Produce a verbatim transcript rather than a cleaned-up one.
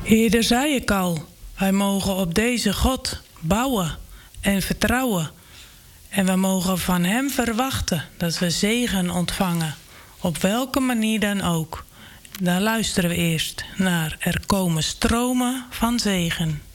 Eerder zei ik al, wij mogen op deze God bouwen en vertrouwen. En we mogen van Hem verwachten dat we zegen ontvangen, op welke manier dan ook. Dan luisteren we eerst naar Er komen stromen van zegen.